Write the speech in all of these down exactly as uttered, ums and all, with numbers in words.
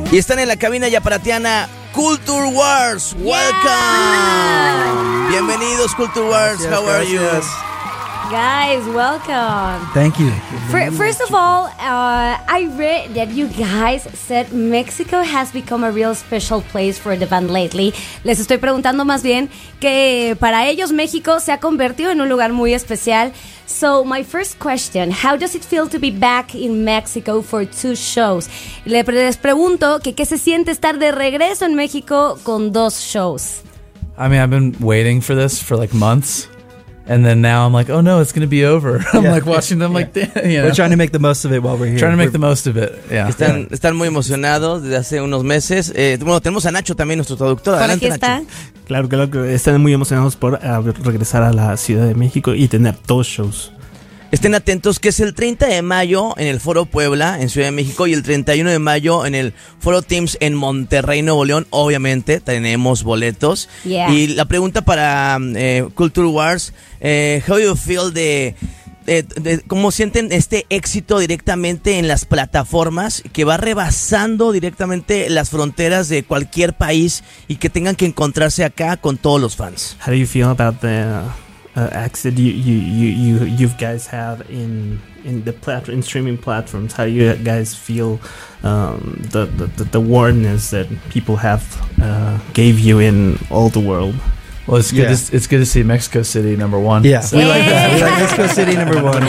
Y están en la cabina yaparatiana Culture Wars. Welcome. Yeah. Bienvenidos Culture Wars. Gracias, How are gracias. you? Guys, welcome. Thank you. For, first of all, uh, I read that you guys said Mexico has become a real special place for the band lately. Les estoy preguntando más bien que para ellos México se ha convertido en un lugar muy especial. So, my first question, how does it feel to be back in Mexico for two shows? Le- Les pregunto que qué se siente estar de regreso en México con dos shows. I mean, I've been waiting for this for like months. And then now I'm like, oh no, it's going to be over. I'm Yeah. like watching them like, damn, you know, We're trying to make the most of it while we're here. trying to make We're- the most of it. Yeah. Están, están muy emocionados desde hace unos meses. Eh, bueno, tenemos a Nacho también, nuestro traductor. Por Adelante, aquí está. Nacho. Claro, claro que están muy emocionados por ah, regresar a la Ciudad de México y tener dos shows. Estén atentos que es el treinta de mayo en el Foro Puebla, en Ciudad de México, y el treinta y uno de mayo en el Foro Teams en Monterrey, Nuevo León. Obviamente tenemos boletos. Yeah. Y la pregunta para eh, Culture Wars, eh, how you feel de, de, de cómo sienten este éxito directamente en las plataformas que va rebasando directamente las fronteras de cualquier país y que tengan que encontrarse acá con todos los fans. How do you feel about the uh, access you you you you you guys have in in the platform in streaming platforms? How do you guys feel um, the, the the warmness that people have uh, gave you in all the world? Well, it's good. Yeah. To, it's good to see Mexico City number one. Yeah, So- we like that. We like Mexico City number one.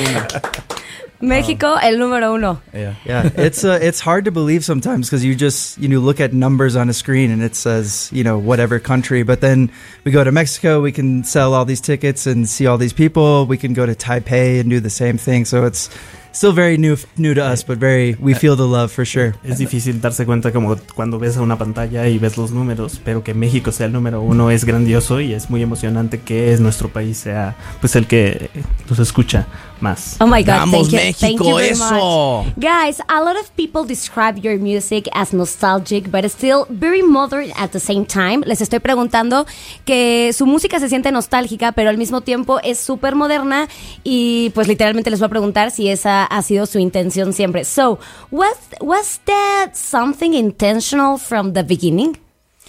México, el número uno. yeah. Yeah, it's uh, it's hard to believe sometimes because you just you know look at numbers on a screen and it says you know whatever country, but then we go to Mexico, we can sell all these tickets and see all these people. We can go to Taipei and do the same thing. So it's still very new new to us, but very we feel the love for sure. Es difícil darse cuenta como cuando ves a una pantalla y ves los números, pero que México sea el número uno es grandioso y es muy emocionante que es nuestro país sea pues el que nos escucha más. Oh my God, Vamos, thank you, México, thank you very eso. much. Guys, a lot of people describe your music as nostalgic, but still very modern at the same time. Les estoy preguntando que su música se siente nostálgica, pero al mismo tiempo es súper moderna y pues literalmente les voy a preguntar si esa ha sido su intención siempre. So, was, was that something intentional from the beginning?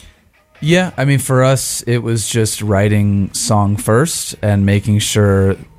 Yeah, I mean, for us, it was just writing song first and making sure